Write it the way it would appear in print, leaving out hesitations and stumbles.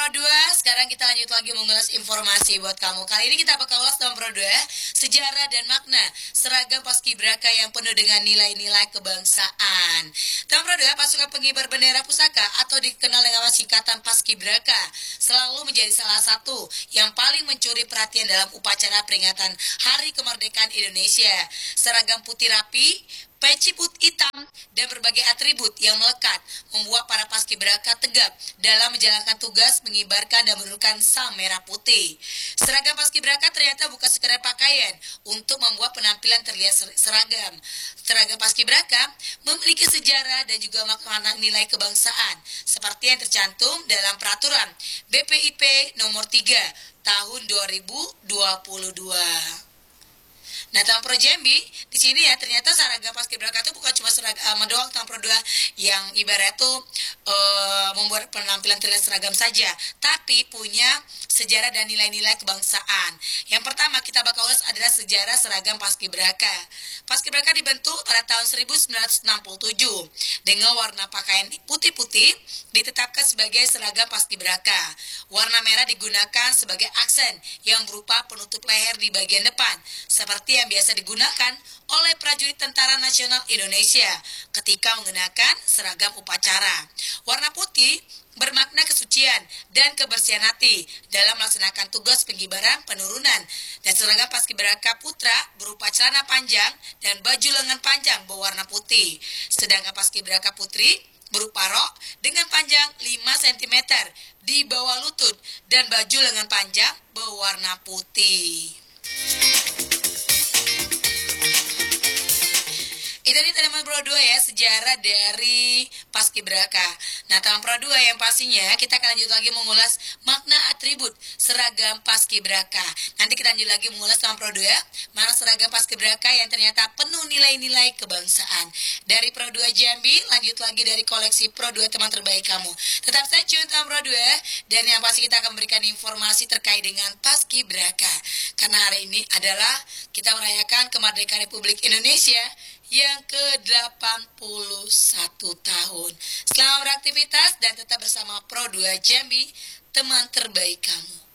Pro 2, sekarang kita lanjut lagi mengulas informasi buat kamu. Kali ini kita bakal ulas Pro 2, sejarah dan makna seragam paskibraka yang penuh dengan nilai-nilai kebangsaan. Pro 2, pasukan pengibar bendera pusaka atau dikenal dengan singkatan paskibraka selalu menjadi salah satu yang paling mencuri perhatian dalam upacara peringatan Hari Kemerdekaan Indonesia. Seragam putih rapi, peci putih hitam, dan berbagai atribut yang melekat membuat para paskibraka tegap dalam menjalankan tugas mengibarkan dan menurunkan sang merah putih. Seragam paskibraka ternyata bukan sekedar pakaian untuk membuat penampilan terlihat seragam. Seragam paskibraka memiliki sejarah dan juga makna nilai kebangsaan seperti yang tercantum dalam peraturan BPIP nomor 3 tahun 2022. Nah, Pro Jambi di sini ya ternyata seragam paskibraka itu bukan cuma seragam doang Pro 2 yang ibarat tuh membuat penampilan terlihat seragam saja, tapi punya sejarah dan nilai-nilai kebangsaan. Yang pertama kita bakal ulas adalah sejarah seragam paskibraka. Paskibraka dibentuk pada tahun 1967 dengan warna pakaian putih-putih ditetapkan sebagai seragam paskibraka. Warna merah digunakan sebagai aksen yang berupa penutup leher di bagian depan, seperti yang biasa digunakan oleh prajurit Tentara Nasional Indonesia ketika mengenakan seragam upacara. Warna putih bermakna kesucian dan kebersihan hati dalam melaksanakan tugas pengibaran penurunan, dan seragam paskibraka putra berupa celana panjang dan baju lengan panjang berwarna putih, sedangkan paskibraka putri berupa rok dengan panjang 5 cm di bawah lutut dan baju lengan panjang berwarna putih. Itu tadi teman Pro 2 ya, sejarah dari paskibraka. Nah, teman Pro 2 yang pastinya kita akan lanjut lagi mengulas makna atribut seragam paskibraka. Nanti kita lanjut lagi mengulas teman Pro 2 mana seragam paskibraka yang ternyata penuh nilai-nilai kebangsaan. Dari Pro 2 Jambi, lanjut lagi dari koleksi Pro 2 teman terbaik kamu. Tetap stay tune teman Pro 2, dan yang pasti kita akan memberikan informasi terkait dengan paskibraka. Karena hari ini adalah kita merayakan kemerdekaan Republik Indonesia yang ke-81 tahun. Selamat beraktivitas dan tetap bersama Pro 2 Jambi, teman terbaik kamu.